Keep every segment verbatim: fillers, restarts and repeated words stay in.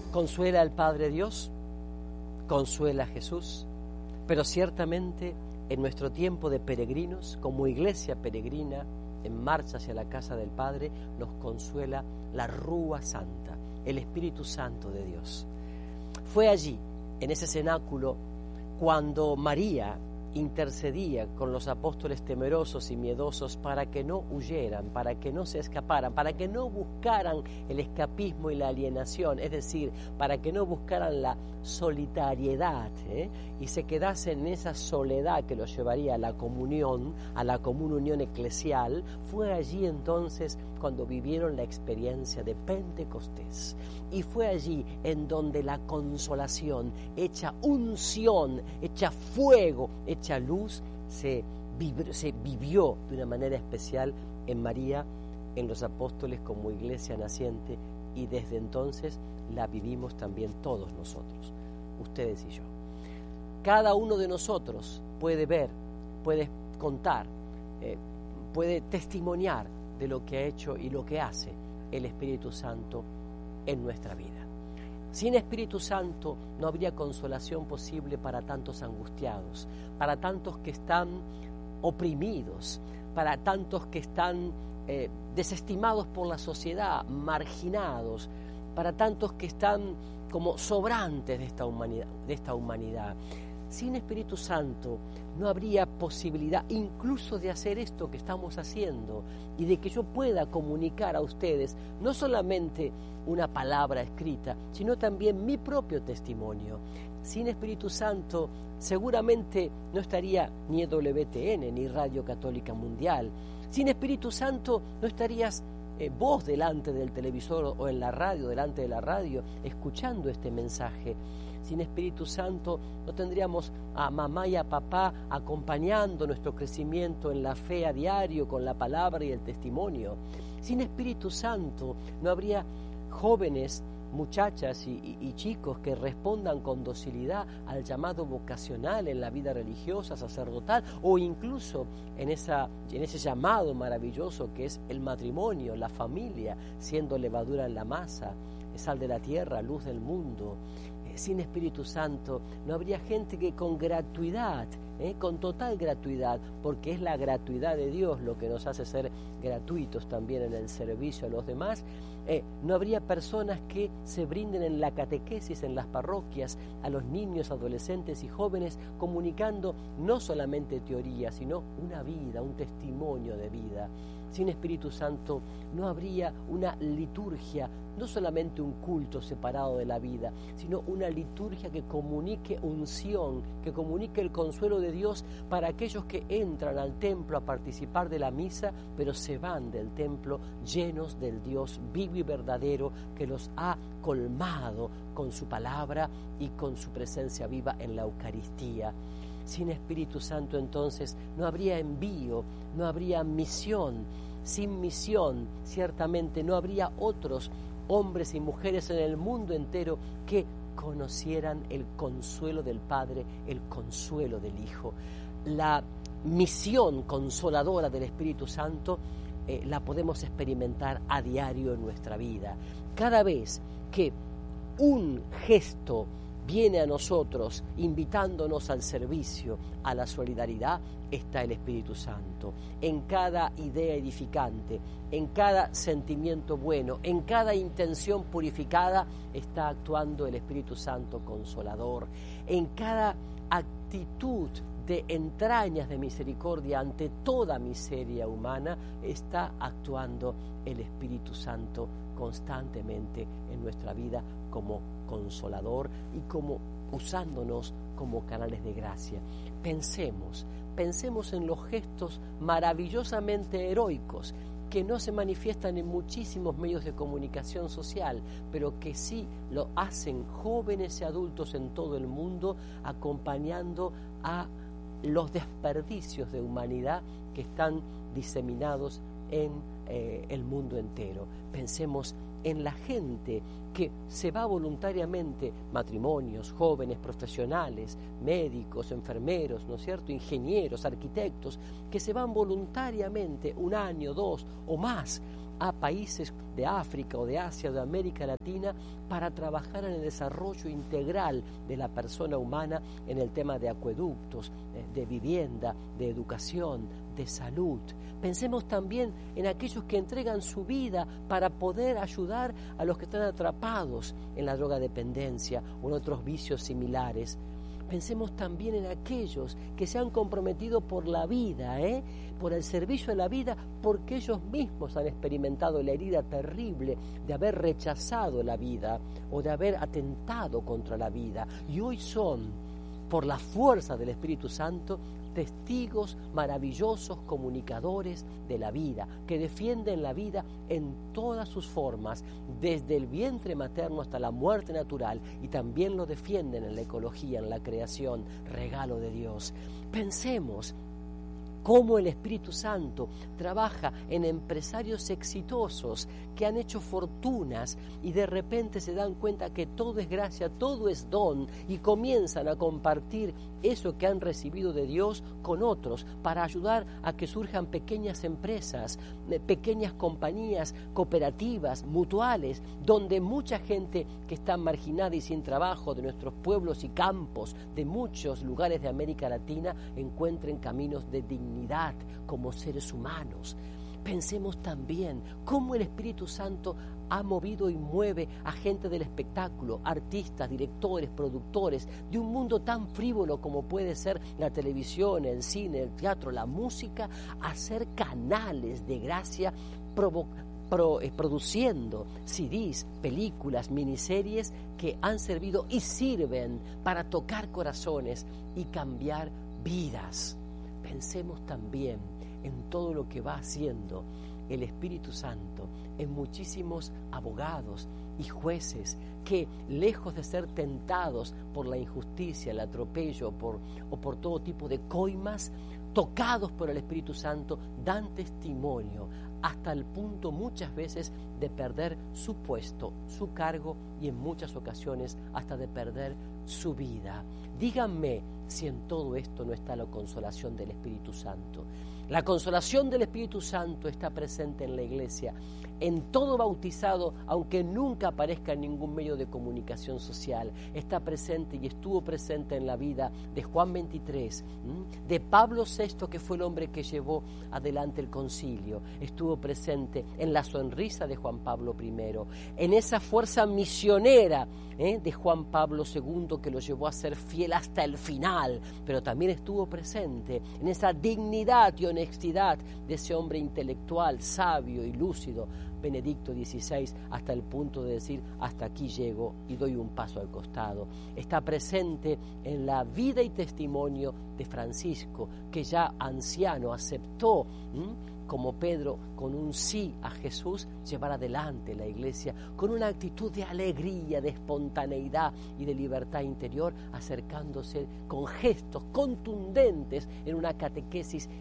Consuela al Padre Dios, consuela a Jesús, pero ciertamente en nuestro tiempo de peregrinos, como iglesia peregrina en marcha hacia la casa del Padre, nos consuela la Rúa Santa, el Espíritu Santo de Dios. Fue allí, en ese cenáculo, cuando María intercedía con los apóstoles temerosos y miedosos para que no huyeran, para que no se escaparan, para que no buscaran el escapismo y la alienación, es decir, para que no buscaran la solitariedad ¿eh? y se quedasen en esa soledad que los llevaría a la comunión, a la común unión eclesial. Fue allí entonces cuando vivieron la experiencia de Pentecostés, y fue allí en donde la consolación, hecha unción, hecha fuego, hecha luz, se, vib- se vivió de una manera especial en María, en los apóstoles como iglesia naciente, y desde entonces la vivimos también todos nosotros, ustedes y yo. Cada uno de nosotros puede ver, puede contar, eh, puede testimoniar de lo que ha hecho y lo que hace el Espíritu Santo en nuestra vida. Sin Espíritu Santo no habría consolación posible para tantos angustiados, para tantos que están oprimidos, para tantos que están eh, desestimados por la sociedad, marginados, para tantos que están como sobrantes de esta humanidad, de esta humanidad. Sin Espíritu Santo no habría posibilidad incluso de hacer esto que estamos haciendo y de que yo pueda comunicar a ustedes no solamente una palabra escrita, sino también mi propio testimonio. Sin Espíritu Santo seguramente no estaría ni W T N ni Radio Católica Mundial. Sin Espíritu Santo no estarías eh, vos delante del televisor o en la radio, delante de la radio, escuchando este mensaje. Sin Espíritu Santo no tendríamos a mamá y a papá acompañando nuestro crecimiento en la fe a diario con la palabra y el testimonio. Sin Espíritu Santo no habría jóvenes, muchachas y, y, y chicos que respondan con docilidad al llamado vocacional en la vida religiosa, sacerdotal, o incluso en, esa, en ese llamado maravilloso que es el matrimonio, la familia, siendo levadura en la masa, sal de la tierra, luz del mundo. Sin Espíritu Santo no habría gente que con gratuidad, ¿eh? con total gratuidad, porque es la gratuidad de Dios lo que nos hace ser gratuitos también en el servicio a los demás, eh, no habría personas que se brinden en la catequesis en las parroquias a los niños, adolescentes y jóvenes, comunicando no solamente teoría, sino una vida, un testimonio de vida. Sin Espíritu Santo no habría una liturgia, no solamente un culto separado de la vida, sino una liturgia que comunique unción, que comunique el consuelo de Dios para aquellos que entran al templo a participar de la misa, pero se van del templo llenos del Dios vivo y verdadero que los ha colmado con su palabra y con su presencia viva en la Eucaristía. Sin Espíritu Santo entonces no habría envío, no habría misión. Sin misión ciertamente no habría otros hombres y mujeres en el mundo entero que conocieran el consuelo del Padre, el consuelo del Hijo. La misión consoladora del Espíritu Santo eh, la podemos experimentar a diario en nuestra vida. Cada vez que un gesto viene a nosotros invitándonos al servicio, a la solidaridad, está el Espíritu Santo. En cada idea edificante, en cada sentimiento bueno, en cada intención purificada, está actuando el Espíritu Santo consolador. En cada actitud de entrañas de misericordia ante toda miseria humana, está actuando el Espíritu Santo constantemente en nuestra vida como consolador y como usándonos como canales de gracia. Pensemos, pensemos en los gestos maravillosamente heroicos que no se manifiestan en muchísimos medios de comunicación social, pero que sí lo hacen jóvenes y adultos en todo el mundo, acompañando a los desperdicios de humanidad que están diseminados en eh, el mundo entero. Pensemos en la gente que se va voluntariamente, matrimonios, jóvenes, profesionales, médicos, enfermeros, ¿no es cierto?, ingenieros, arquitectos, que se van voluntariamente un año, dos o más a países de África o de Asia o de América Latina para trabajar en el desarrollo integral de la persona humana en el tema de acueductos, de vivienda, de educación, de salud. Pensemos también en aquellos que entregan su vida para poder ayudar a los que están atrapados en la drogadependencia o en otros vicios similares. Pensemos también en aquellos que se han comprometido por la vida, ¿eh? por el servicio de la vida, porque ellos mismos han experimentado la herida terrible de haber rechazado la vida o de haber atentado contra la vida. Y hoy son, por la fuerza del Espíritu Santo, testigos maravillosos, comunicadores de la vida, que defienden la vida en todas sus formas, desde el vientre materno hasta la muerte natural, y también lo defienden en la ecología, en la creación, regalo de Dios. Pensemos cómo el Espíritu Santo trabaja en empresarios exitosos que han hecho fortunas y de repente se dan cuenta que todo es gracia, todo es don, y comienzan a compartir eso que han recibido de Dios con otros para ayudar a que surjan pequeñas empresas, pequeñas compañías cooperativas, mutuales, donde mucha gente que está marginada y sin trabajo de nuestros pueblos y campos, de muchos lugares de América Latina, encuentren caminos de dignidad como seres humanos. Pensemos también cómo el Espíritu Santo ha movido y mueve a gente del espectáculo, artistas, directores, productores, de un mundo tan frívolo como puede ser la televisión, el cine, el teatro, la música, a ser canales de gracia, provo- pro- eh, produciendo C Ds, películas, miniseries que han servido y sirven para tocar corazones y cambiar vidas. Pensemos también en todo lo que va haciendo el Espíritu Santo en muchísimos abogados y jueces que, lejos de ser tentados por la injusticia, el atropello por, o por todo tipo de coimas, tocados por el Espíritu Santo, dan testimonio hasta el punto muchas veces de perder su puesto, su cargo, y en muchas ocasiones hasta de perder su vida. Díganme si en todo esto no está la consolación del Espíritu Santo. La consolación del Espíritu Santo está presente en la Iglesia, en todo bautizado, aunque nunca aparezca en ningún medio de comunicación social. Está presente y estuvo presente en la vida de Juan veintitrés, ¿m? de Pablo sexto, que fue el hombre que llevó adelante el concilio. Estuvo presente en la sonrisa de Juan Pablo primero, en esa fuerza misionera ¿eh? de Juan Pablo segundo, que lo llevó a ser fiel hasta el final, pero también estuvo presente en esa dignidad y honestidad de ese hombre intelectual, sabio y lúcido, Benedicto dieciséis, hasta el punto de decir: hasta aquí llego y doy un paso al costado. Está presente en la vida y testimonio de Francisco, que ya anciano aceptó, ¿m? como Pedro, con un sí a Jesús, llevar adelante la Iglesia con una actitud de alegría, de espontaneidad y de libertad interior, acercándose con gestos contundentes en una catequesis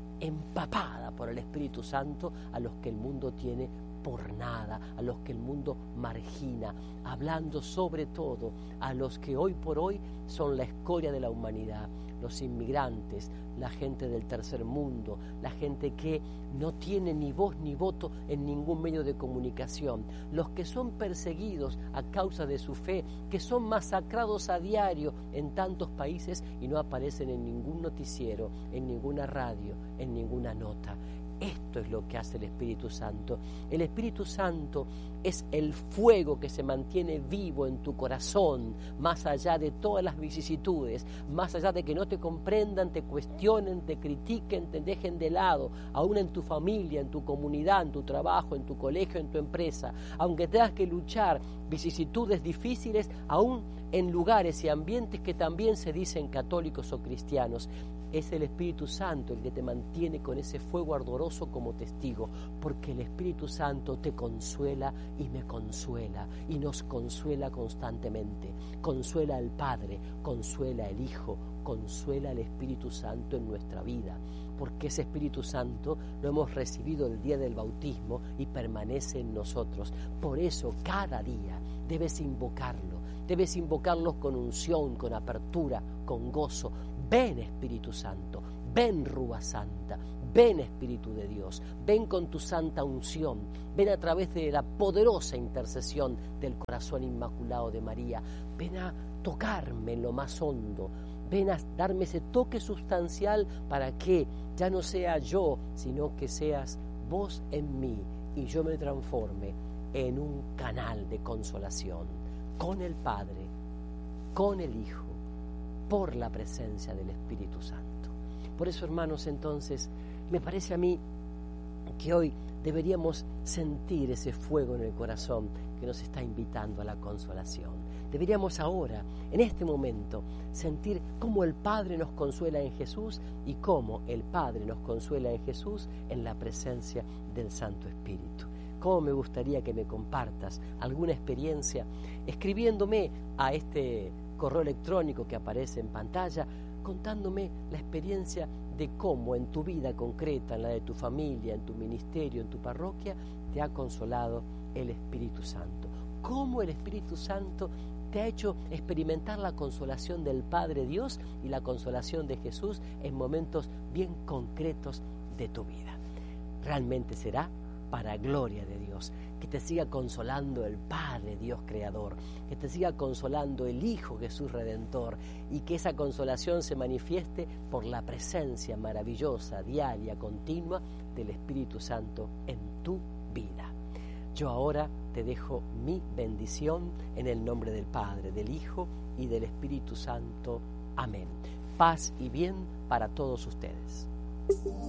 empapada por el Espíritu Santo a los que el mundo tiene por nada, a los que el mundo margina, hablando sobre todo a los que hoy por hoy son la escoria de la humanidad, los inmigrantes, la gente del tercer mundo, la gente que no tiene ni voz ni voto en ningún medio de comunicación, los que son perseguidos a causa de su fe, que son masacrados a diario en tantos países y no aparecen en ningún noticiero, en ninguna radio, en ninguna nota. Esto es lo que hace el Espíritu Santo. El Espíritu Santo es el fuego que se mantiene vivo en tu corazón, más allá de todas las vicisitudes, más allá de que no te comprendan, te cuestionen, te critiquen, te dejen de lado, aún en tu familia, en tu comunidad, en tu trabajo, en tu colegio, en tu empresa, aunque tengas que luchar vicisitudes difíciles, aún en lugares y ambientes que también se dicen católicos o cristianos. Es el Espíritu Santo el que te mantiene con ese fuego ardoroso como testigo, porque el Espíritu Santo te consuela y me consuela, y nos consuela constantemente. Consuela al Padre, consuela al Hijo, consuela al Espíritu Santo en nuestra vida, porque ese Espíritu Santo lo hemos recibido el día del bautismo y permanece en nosotros. Por eso cada día debes invocarlo, debes invocarlo con unción, con apertura, con gozo. Ven Espíritu Santo, ven Rúa Santa, Ven, Espíritu de Dios, ven con tu santa unción, ven a través de la poderosa intercesión del corazón inmaculado de María, ven a tocarme en lo más hondo, ven a darme ese toque sustancial para que ya no sea yo, sino que seas vos en mí y yo me transforme en un canal de consolación con el Padre, con el Hijo, por la presencia del Espíritu Santo. Por eso, hermanos, entonces, me parece a mí que hoy deberíamos sentir ese fuego en el corazón que nos está invitando a la consolación. Deberíamos ahora, en este momento, sentir cómo el Padre nos consuela en Jesús y cómo el Padre nos consuela en Jesús en la presencia del Santo Espíritu. Cómo me gustaría que me compartas alguna experiencia escribiéndome a este correo electrónico que aparece en pantalla, contándome la experiencia de cómo en tu vida concreta, en la de tu familia, en tu ministerio, en tu parroquia, te ha consolado el Espíritu Santo. Cómo el Espíritu Santo te ha hecho experimentar la consolación del Padre Dios y la consolación de Jesús en momentos bien concretos de tu vida. Realmente será para gloria de Dios, que te siga consolando el Padre Dios Creador, que te siga consolando el Hijo Jesús Redentor y que esa consolación se manifieste por la presencia maravillosa, diaria, continua del Espíritu Santo en tu vida. Yo ahora te dejo mi bendición en el nombre del Padre, del Hijo y del Espíritu Santo. Amén. Paz y bien para todos ustedes.